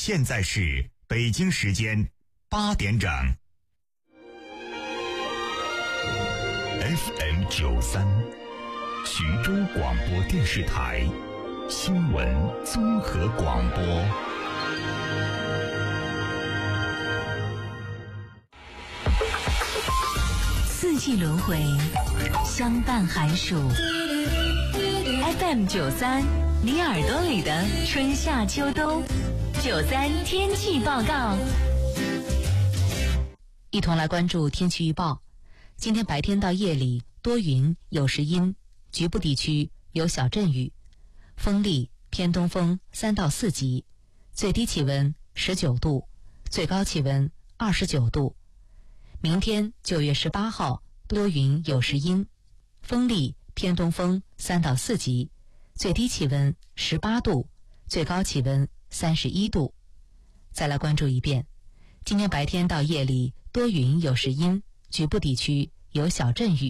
现在是北京时间8点整。FM93，徐州广播电视台新闻综合广播。 四季轮回，相伴寒暑。FM93，你耳朵里的春夏秋冬。93天气报告，一同来关注天气预报。今天白天到夜里多云有时阴，局部地区有小阵雨，风力偏东风3到4级，最低气温19度，最高气温29度。明天9月18号多云有时阴，风力偏东风3到4级，最低气温18度，最高气温31度。再来关注一遍，今天白天到夜里多云有时阴，局部地区有小阵雨。